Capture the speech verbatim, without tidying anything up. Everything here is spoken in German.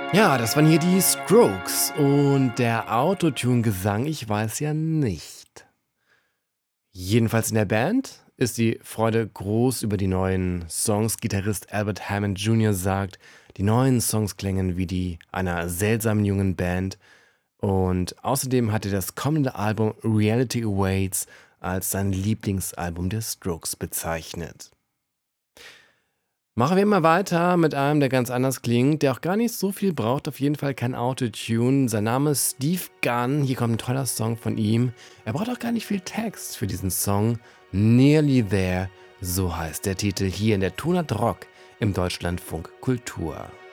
Ja, das waren hier die Strokes und der Autotune-Gesang, ich weiß ja nicht. Jedenfalls in der Band ist die Freude groß über die neuen Songs. Gitarrist Albert Hammond Junior sagt, die neuen Songs klängen wie die einer seltsamen jungen Band. Und außerdem hat er das kommende Album Reality Awaits als sein Lieblingsalbum der Strokes bezeichnet. Machen wir mal weiter mit einem, der ganz anders klingt, der auch gar nicht so viel braucht, auf jeden Fall kein Autotune. Sein Name ist Steve Gunn, hier kommt ein toller Song von ihm. Er braucht auch gar nicht viel Text für diesen Song. Nearly There, so heißt der Titel hier in der Tonart Rock im Deutschlandfunk Kultur.